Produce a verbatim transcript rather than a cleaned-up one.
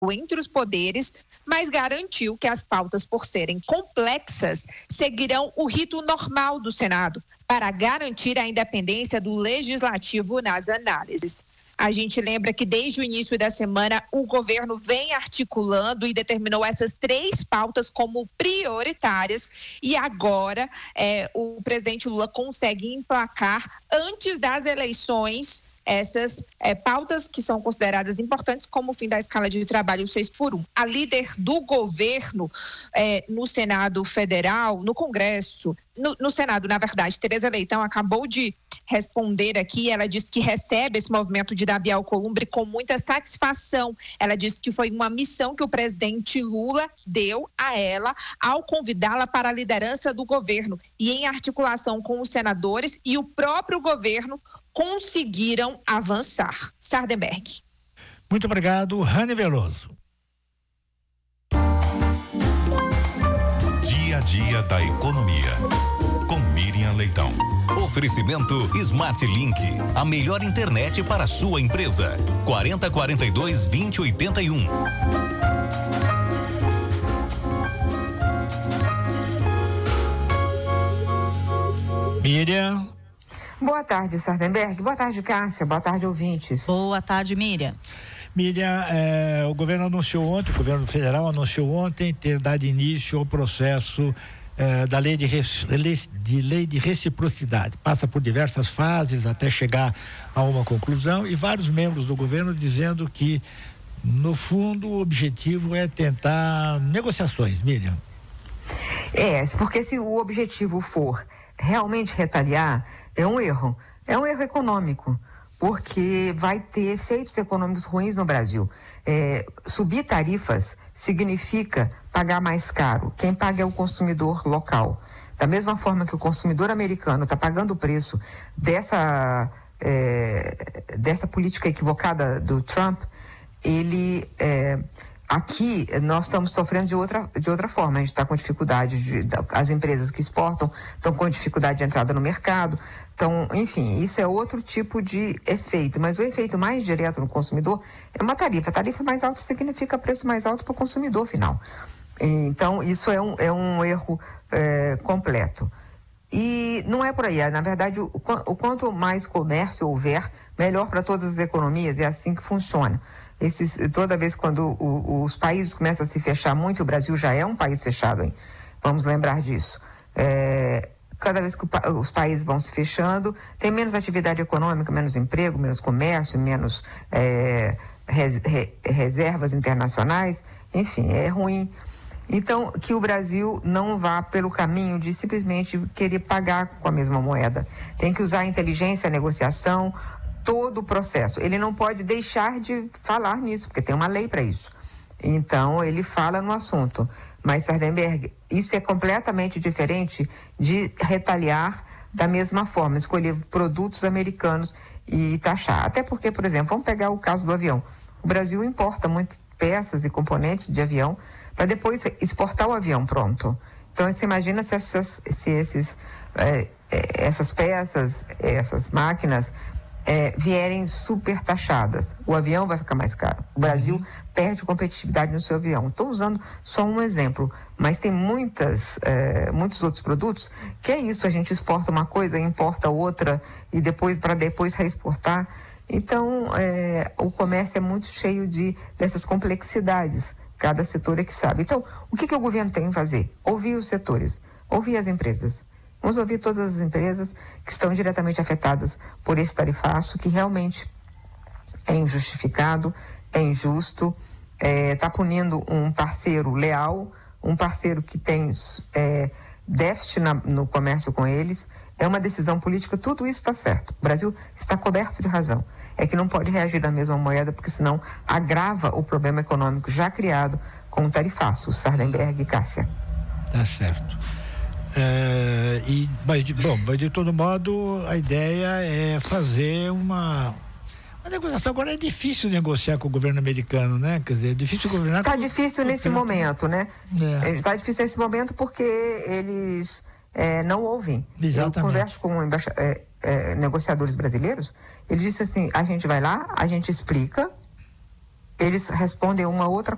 entre os poderes, mas garantiu que as pautas, por serem complexas, seguirão o rito normal do Senado para garantir a independência do Legislativo nas análises. A gente lembra que desde o início da semana o governo vem articulando e determinou essas três pautas como prioritárias e agora é, o presidente Lula consegue emplacar antes das eleições essas é, pautas que são consideradas importantes, como o fim da escala de trabalho seis por um. A líder do governo é, no Senado Federal, no Congresso, no, no Senado, na verdade, Tereza Leitão, acabou de responder aqui. Ela disse que recebe esse movimento de Davi Alcolumbre com muita satisfação. Ela disse que foi uma missão que o presidente Lula deu a ela ao convidá-la para a liderança do governo e em articulação com os senadores e o próprio governo conseguiram avançar. Sardenberg. Muito obrigado, Rani Veloso. Dia a dia da economia, com Miriam Leitão. Oferecimento Smart Link, a melhor internet para a sua empresa. quarenta, quarenta e dois, vinte, oitenta e um. Miriam. Boa tarde, Sardenberg. Boa tarde, Cássia. Boa tarde, ouvintes. Boa tarde, Miriam. Miriam, eh, o governo anunciou ontem, o governo federal anunciou ontem ter dado início ao processo eh, da lei de, res, de lei de reciprocidade. Passa por diversas fases até chegar a uma conclusão e vários membros do governo dizendo que, no fundo, o objetivo é tentar negociações, Miriam. É, porque se o objetivo for realmente retaliar, é um erro. É um erro econômico, porque vai ter efeitos econômicos ruins no Brasil. É, subir tarifas significa pagar mais caro. Quem paga é o consumidor local. Da mesma forma que o consumidor americano está pagando o preço dessa, é, dessa política equivocada do Trump, ele... É, aqui nós estamos sofrendo de outra, de outra forma. A gente está com dificuldade, de, as empresas que exportam estão com dificuldade de entrada no mercado. Então, enfim, isso é outro tipo de efeito. Mas o efeito mais direto no consumidor é uma tarifa. A tarifa mais alta significa preço mais alto para o consumidor final. Então, isso é um, é um erro é, completo. E não é por aí. Na verdade, o, o quanto mais comércio houver, melhor para todas as economias. É assim que funciona. Esses, toda vez quando o, os países começam a se fechar muito, o Brasil já é um país fechado, hein? Vamos lembrar disso. É, cada vez que o, os países vão se fechando, tem menos atividade econômica, menos emprego, menos comércio, menos é, res, re, reservas internacionais, enfim, é ruim. Então, que o Brasil não vá pelo caminho de simplesmente querer pagar com a mesma moeda. Tem que usar a inteligência, a negociação, todo o processo. Ele não pode deixar de falar nisso, porque tem uma lei para isso. Então, ele fala no assunto. Mas, Sardenberg, isso é completamente diferente de retaliar da mesma forma, escolher produtos americanos e taxar. Até porque, por exemplo, vamos pegar o caso do avião. O Brasil importa muitas peças e componentes de avião para depois exportar o avião pronto. Então, você imagina se essas, se esses, é, essas peças, essas máquinas É, vierem super taxadas, o avião vai ficar mais caro. O Brasil uhum. perde competitividade no seu avião. Estou usando só um exemplo, mas tem muitas, é, muitos outros produtos que é isso, a gente exporta uma coisa, importa outra e depois para depois reexportar. Então, é, o comércio é muito cheio de dessas complexidades. Cada setor é que sabe. Então, o que, que o governo tem que fazer? Ouvir os setores, ouvir as empresas. Vamos ouvir todas as empresas que estão diretamente afetadas por esse tarifaço, que realmente é injustificado, é injusto, está é, punindo um parceiro leal, um parceiro que tem é, déficit na, no comércio com eles. É uma decisão política, tudo isso está certo. O Brasil está coberto de razão. É que não pode reagir da mesma moeda, porque senão agrava o problema econômico já criado com o tarifaço. Sardenberg e Cássia. Tá certo. É, e, mas, de, bom, mas de todo modo, a ideia é fazer uma, uma negociação. Agora é difícil negociar com o governo americano, né? Quer dizer, é difícil governar. Está com, difícil com nesse com... momento, né? Está é. difícil nesse momento porque eles é, não ouvem. Exatamente. Eu converso com embaixa, é, é, negociadores brasileiros, eles dizem assim, a gente vai lá, a gente explica, eles respondem uma outra